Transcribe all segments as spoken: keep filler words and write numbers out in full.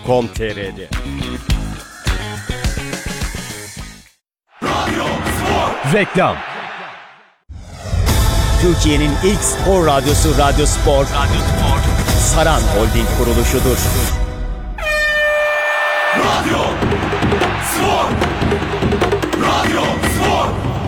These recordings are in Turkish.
com nokta tr'de. Reklam. Türkiye'nin ilk spor radyosu Radyo Spor, Radyo Spor, Saran Holding kuruluşudur. Radyo Spor, Radyo Spor,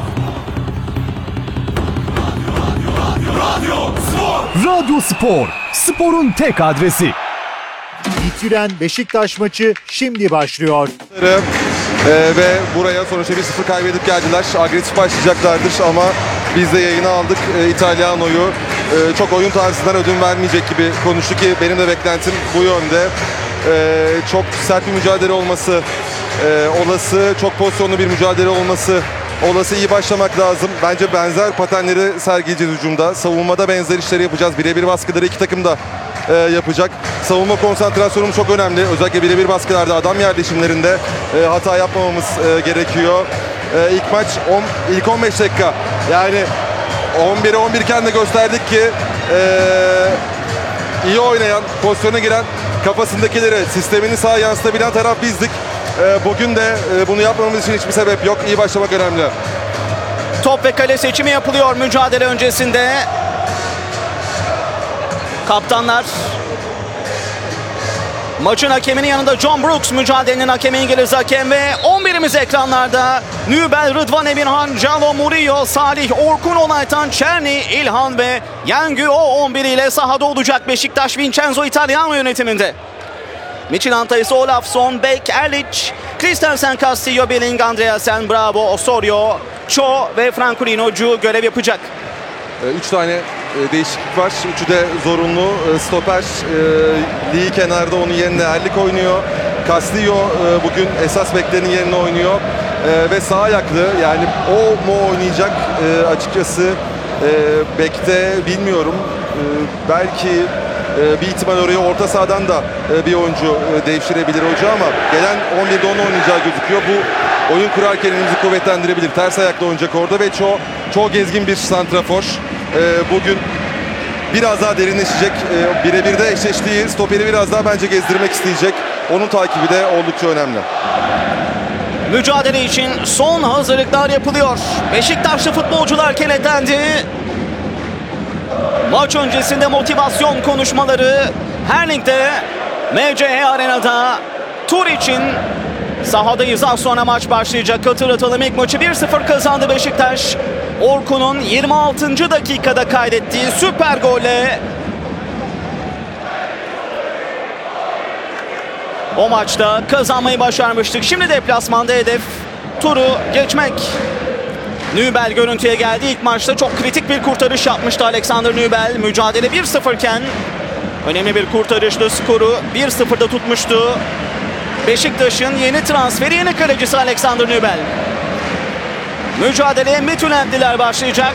Radyo, Radyo, Radyo Spor. Radyo Spor, sporun tek adresi. Bitiren Beşiktaş maçı şimdi başlıyor. Ee, ve buraya sonuçta bir sıfır kaybedip geldiler. Agresif başlayacaklardır ama biz de yayına aldık. Ee, İtalyano'yu e, çok oyun tarzından ödün vermeyecek gibi konuştu ki benim de beklentim bu yönde. Ee, çok sert bir mücadele olması, e, olası çok pozisyonlu bir mücadele olması, olası iyi başlamak lazım. Bence benzer patenleri sergileyeceğiz hücumda. Savunmada benzer işleri yapacağız. Birebir baskıları iki takım da e, yapacak. Savunma konsantrasyonumuz çok önemli. Özellikle birebir baskılarda, adam yerleşimlerinde e, hata yapmamamız e, gerekiyor. E, ilk maç on, ilk on beş dakika. Yani on bire on bir iken de gösterdik ki e, iyi oynayan, pozisyona giren, kafasındakileri, sistemini sağa yansıtabilen taraf bizdik. E, bugün de e, bunu yapmamız için hiçbir sebep yok. İyi başlamak önemli. Top ve kale seçimi yapılıyor mücadele öncesinde. Kaptanlar. Maçın hakeminin yanında John Brooks, mücadelenin hakemi İngiliz hakem ve on birimiz ekranlarda. Nübel, Rıdvan Emirhan, Jalo Murillo, Salih, Orkun Olaytan, Çerni, İlhan ve Yengü o on bir ile sahada olacak Beşiktaş Vincenzo Italiano yönetiminde. Michelin Tayısı, Olafsson, Beck, Erlich, Christensen, Castillo, Billing, Andreasen, Bravo, Osorio, Cho ve Francolino'cu görev yapacak. Üç tane değişiklik var. Üçü de zorunlu. Stoper Lee kenarda, onun yerine Erlik oynuyor. Castillo bugün esas beklerin yerine oynuyor. Ve sağ ayaklı, yani o mu oynayacak açıkçası bekte bilmiyorum. Belki bir ihtimal oraya orta sahadan da bir oyuncu devşirebilir hoca ama gelen on birde onu oynayacağı gözüküyor. Bu oyun kurarken elimizi kuvvetlendirebilir. Ters ayakla oynayacak orada ve çok çok gezgin bir santrafor. Bugün biraz daha derinleşecek. Birebir de eşleştiği stoperi biraz daha bence gezdirmek isteyecek. Onun takibi de oldukça önemli. Mücadele için son hazırlıklar yapılıyor. Beşiktaşlı futbolcular kenetlendi. Maç öncesinde motivasyon konuşmaları her ligde, M C H Arena'da. Tur için sahadayız, az sonra maç başlayacak. Hatırlatalım, ilk maçı bir sıfır kazandı Beşiktaş. Orkun'un yirmi altıncı dakikada kaydettiği süper golle o maçta kazanmayı başarmıştık. Şimdi deplasmanda hedef turu geçmek. Nübel görüntüye geldi. İlk maçta çok kritik bir kurtarış yapmıştı Alexander Nübel. Mücadele bir sıfır iken önemli bir kurtarışla skoru bir sıfırda tutmuştu. Beşiktaş'ın yeni transferi, yeni kalecisi Alexander Nübel. Mücadeleye Mitülentliler başlayacak.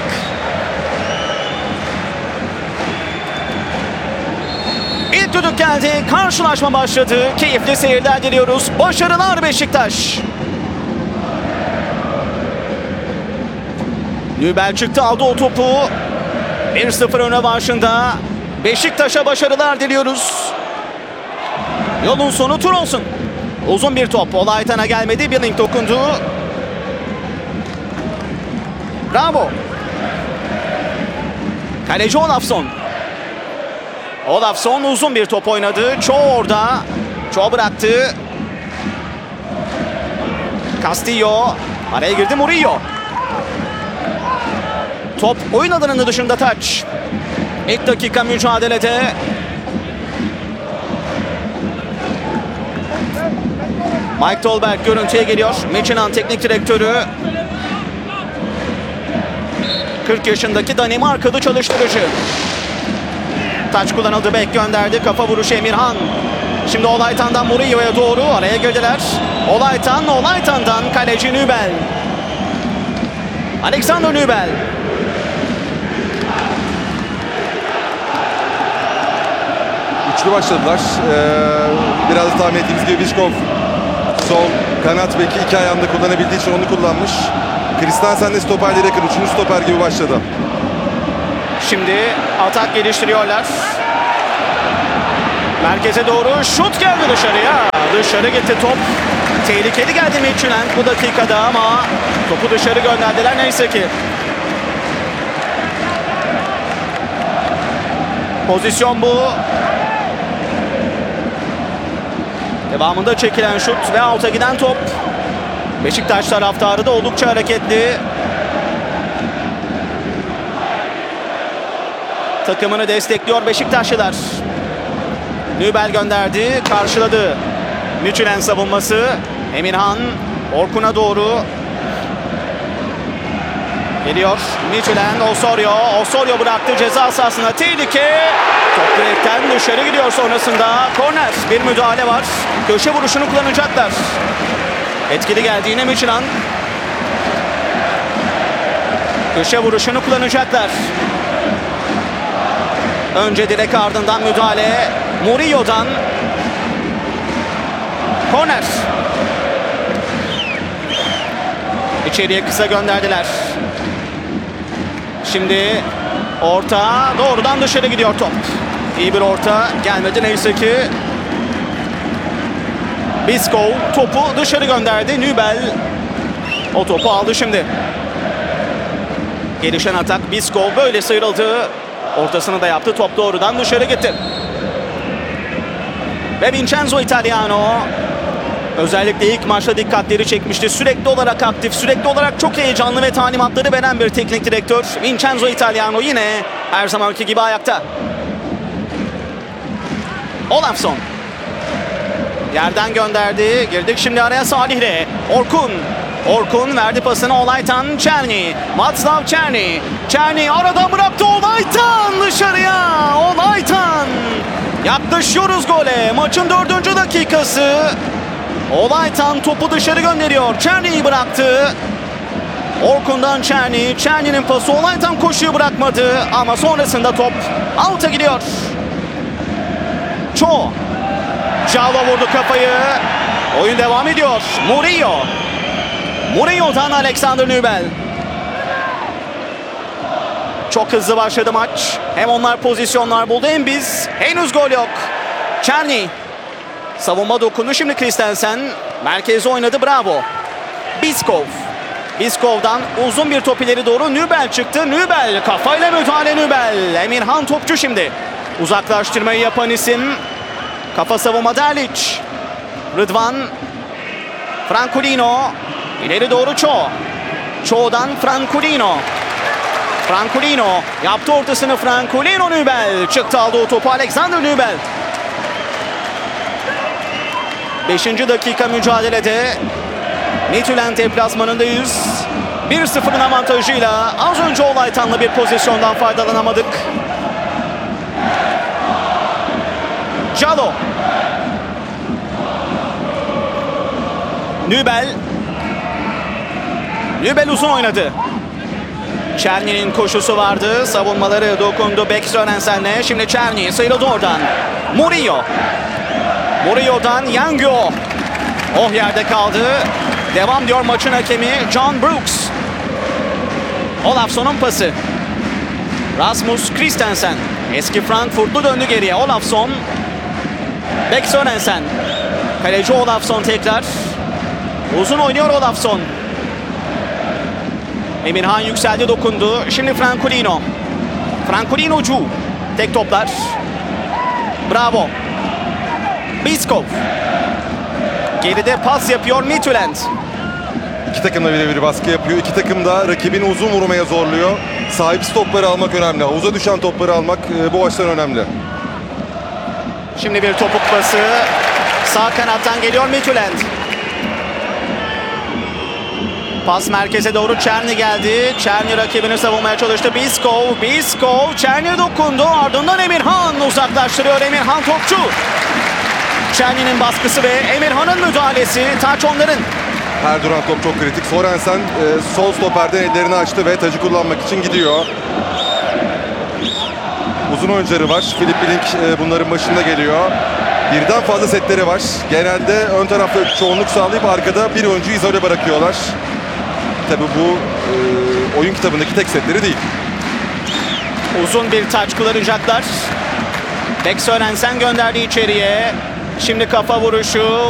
İlk düdük geldi. Karşılaşma başladı. Keyifli seyirler diliyoruz. Başarılar Beşiktaş. Nübel çıktı, aldı o topu. bir sıfır öne başında. Beşiktaş'a başarılar diliyoruz. Yolun sonu tur olsun. Uzun bir top. Olaytan'a gelmedi. Billing dokundu. Bravo. Kaleci Olafsson. Olafsson uzun bir top oynadı. Cho orada. Cho bıraktı. Castillo. Araya girdi Murillo. Top oyun alanının dışında, taç. İlk dakika mücadelede. Mike Tolberg görüntüye geliyor. Michelin teknik direktörü. kırk yaşındaki Danimarkalı çalıştırıcı. Taç kullanıldı, Beck gönderdi. Kafa vuruşu Emirhan. Şimdi Olaytan'dan Murillo'ya doğru araya girdiler. Olaytan, Olaytan'dan kaleci Nübel. Alexander Nübel. Üçlü başladılar. Ee, biraz tahmin ettiğimiz gibi Biskov sol kanat beki iki ayağında kullanabildiği için onu kullanmış. Christensen de stoperlere yakın. Üçüncü stoper gibi başladı. Şimdi atak geliştiriyorlar. Merkeze doğru şut geldi dışarıya. Dışarı gitti top. Tehlikeli geldi Midtjylland bu dakikada ama topu dışarı gönderdiler neyse ki. Pozisyon bu. Devamında çekilen şut ve out'a giden top. Beşiktaş taraftarı da oldukça hareketli. Takımını destekliyor Beşiktaşlılar. Nübel gönderdi, karşıladı. Midtjylland savunması. Emirhan Orkun'a doğru. Geliyor Midtjylland, Osorio. Osorio bıraktı ceza sahasına. Tehlike. Top direkten dışarı gidiyor sonrasında. Korner. Bir müdahale var. Köşe vuruşunu kullanacaklar. Etkili geldi yine Midtjylland. Köşe vuruşunu kullanacaklar. Önce direk ardından müdahale. Murillo'dan. Korner. İçeriye kısa gönderdiler. Şimdi orta doğrudan dışarı gidiyor top. İyi bir orta gelmedi neyse ki. Biskov topu dışarı gönderdi. Nübel o topu aldı şimdi. Gelişen atak Biskov böyle sıyrıldı. Ortasını da yaptı. Top doğrudan dışarı gitti. Ve Vincenzo Italiano özellikle ilk maçta dikkatleri çekmişti. Sürekli olarak aktif, sürekli olarak çok heyecanlı ve talimatları veren bir teknik direktör. Vincenzo Italiano yine her zamanki gibi ayakta. Olafsson. Yerden gönderdi. Girdik şimdi araya Salih'le. Orkun. Orkun verdi pasını Olaytan Çerni. Václav Černý. Černý aradan bıraktı Olaytan dışarıya. Olaytan. Yaklaşıyoruz gole. Maçın dördüncü dakikası. Olaytan topu dışarı gönderiyor. Černy'yi bıraktı. Orkun'dan Černý. Černy'nin pası Olaytan koşuyu bırakmadı. Ama sonrasında top out'a gidiyor. Cho. Jalo vurdu kafayı. Oyun devam ediyor. Murillo. Murillo'dan Alexander Nübel. Çok hızlı başladı maç. Hem onlar pozisyonlar buldu hem biz. Henüz gol yok. Černý. Savunma dokundu. Şimdi Christensen. Merkeze oynadı. Bravo. Biskov. Biskov'dan uzun bir top ileri doğru. Nübel çıktı. Nübel. Kafayla müdahale Nübel. Emirhan topçu şimdi. Uzaklaştırmayı yapan isim. Kafa savunmada Erliç. Rıdvan. Francolino. İleri doğru Cho. Cho'dan Francolino. Francolino yaptı ortasını. Francolino Nübel. Çıktı aldı o topu Alexander Nübel. beşinci dakika mücadelede Midtjylland deplasmanındayız. bir sıfırın avantajıyla az önce Olaytan'la bir pozisyondan faydalanamadık. Jalo. Nübel. Nübel uzun oynadı. Černy'nin koşusu vardı. Savunmaları dokundu Bek Sörensen'le. Şimdi Černy sıyrıldı oradan. Murillo. Murillo'dan Yangyo. Oh yerde kaldı. Devam diyor maçın hakemi John Brooks. Olafsson'un pası. Rasmus Christensen. Eski Frankfurtlu döndü geriye. Olafsson. Bek Sörensen. Kaleci Olafsson tekrar. Uzun oynuyor Olafsson. Emirhan yükseldi dokundu. Şimdi Francolino. Francolino ucu. Tek toplar. Bravo. Biskov. Geride pas yapıyor Midtjylland. İki takım da birebir baskı yapıyor. İki takım da rakibini uzun vurmaya zorluyor. Sahipsiz topları almak önemli. Havuza düşen topları almak e, bu açıdan önemli. Şimdi bir topuk pası. Sağ kanattan geliyor Midtjylland. Pas merkeze doğru Černy geldi. Černy rakibini savunmaya çalıştı. Biskov, Biskov, Černy dokundu. Ardından Emirhan uzaklaştırıyor. Emirhan topçu. Černy'nin baskısı ve Emirhan'ın müdahalesi. Taç onların. Her duran top çok kritik. Sorensen e, sol stoperden ellerini açtı ve tacı kullanmak için gidiyor. Uzun oyuncuları var. Filip Bilink e, bunların başında geliyor. Birden fazla setleri var. Genelde ön tarafta çoğunluk sağlayıp arkada bir oyuncuyu izole bırakıyorlar. Tabii bu e, oyun kitabındaki tek setleri değil. Uzun bir taç kullanacaklar. Beck Sörensen gönderdi içeriye. Şimdi kafa vuruşu.